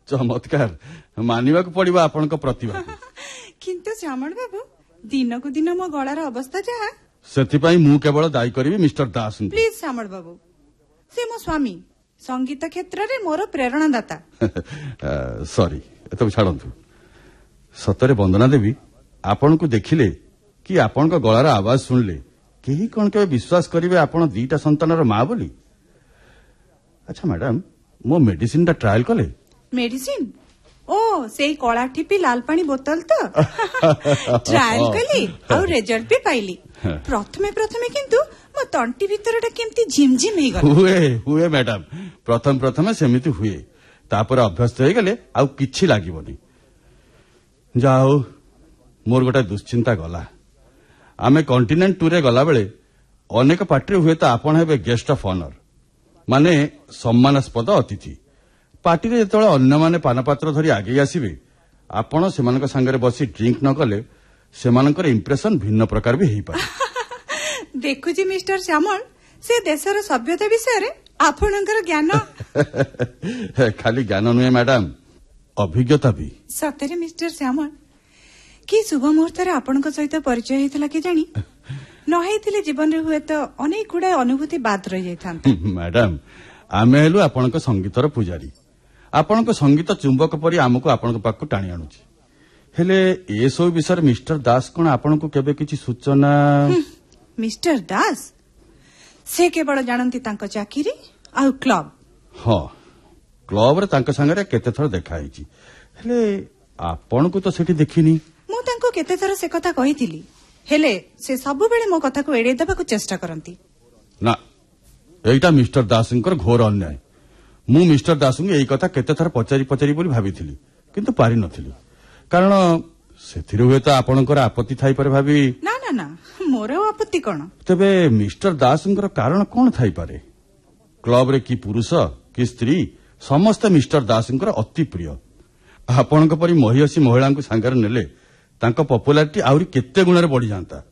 चमत्कार मानिबा पड़ो आपण प्रतिभा किंतु श्यामल बाबू दिन को दिन मो गଳାର अवस्था जहा से मु केवल दायी करी मिस्टर दास प्लीज श्यामल बाबू से मो स्वामी संगीत क्षेत्र रे मोर प्रेरणादाता सॉरी तो छाड़ू सतरे वंदना देवी आपण को देखिले कि आपण को गଳାର आवाज सुनले केही कौन के विश्वास करेंगे आपण दीटा संतानर माँ बोली अच्छा मैडम मो मेडिसिन टा ट्रायल कले मेडिसिन ओ से कला टिपी लाल पानी बोतल तो ट्रायल कली और रिजल्ट भी पाइली प्रथमे प्रथमे किंतु मो तंटी भीतरटा केमती झिमझिम हे गला हुए मैडम प्रथम प्रथमे सेमिति हुए तापर अभ्यस्त हो गले आ किछि लागिबोनी जाओ मोर गोटे दुश्चिंता गला आमे कॉन्टिनेंट टूर गला बेले अनेक पार्टी हुए तो आपण हेबे गेस्ट ऑफ ऑनर माने सम्मानास्पद अतिथि पार्टी रे जेतବେଳେ अन्य माने पानपात्र धरी आगे आसीबे आपण सेमानक संगे बसी ड्रिंक न कले सेमानकर इंप्रेशन भिन्न प्रकार भी हेई पारे देखुजी मिस्टर श्यामल से देशर सभ्यता विषय रे आपणकर ज्ञान खाली ज्ञान नुहे मैडम अभिज्ञता भी सतरे मिस्टर श्यामल कि शुभ मुहूर्त आपणक सहित परिचय होता कि जानी नई जीवन रे हुए तो अनेक गुड़ा अनुभूति बाद रही जाता मैडम आमे हेलु आपणक संगीतर पुजारी आपणक संगीत चुंबक परी आमको आपणक पाखु टाणी आणुची हेले ए सब विषय मिस्टर दास कोन आपणक केबे किछि सूचना मिस्टर दास से केवल जानती तांको चाकरी आ क्लब हां क्लब रे तांको संगे केते थर देखा हिची हेले आपणक तो सेठी देखिनी मु तांको केते थर से कथा कहिथिली हेले से सब बेले मो कथा को एड़े देबा को चेष्टा करंती ना एटा मिस्टर दासंकर घोर अन्याय मु मिस्टर दास यही कथा केते थर पचारि पचारि बोली भाबिथिली किंतु पारि नथिली कारण सेथिरे हुए तो आपणकर आपत्ति थाई पारे भाबी ना ना ना मोर आपत्ति कोन तबे मिस्टर दासंकर कारण कोन थाई पारे क्लब रे की पुरुष की स्त्री समस्त मिस्टर दासंकर अति प्रिय आपणक परी महिषी महिला को संगर नेले तांको पॉपुलारिटी आउरी केते गुणरे बढ़ी जांता